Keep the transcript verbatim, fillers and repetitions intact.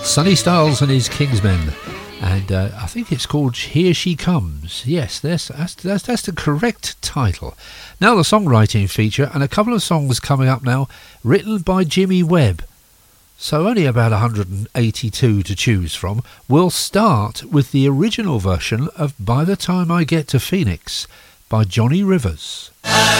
Sonny Styles and his Kingsmen, and uh, I think it's called Here She Comes. Yes, that's, that's, that's, that's the correct title. Now the songwriting feature, and a couple of songs coming up now, written by Jimmy Webb. So only about one hundred eighty-two to choose from. We'll start with the original version of By the Time I Get to Phoenix by Johnny Rivers.